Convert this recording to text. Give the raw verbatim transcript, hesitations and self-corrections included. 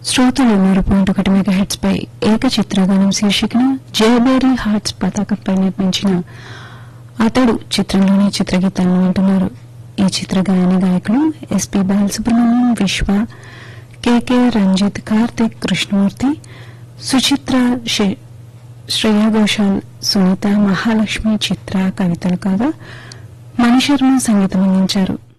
శ్రోతలు నూరు పాయింట్ ఒకటి మెగా హెడ్స్ పై ఏకచిత్రగానం శీర్షికన జయబేరి హార్ట్స్ పతాకంపై నిర్మించిన అతడు చిత్రంలోని చిత్రగీతాలను వింటున్నారు. ఈ చిత్రగాయన గాయకులు ఎస్పీ బాలసుబ్రహ్మణ్యం, విశ్వ, కెకే, రంజిత్, కార్తిక్, కృష్ణమూర్తి, సుచిత్ర, శ్రేయా ఘోషాల్, సునీత, మహాలక్ష్మి, చిత్ర, కవితలు కాగా మణిశర్మ సంగీతం అందించారు.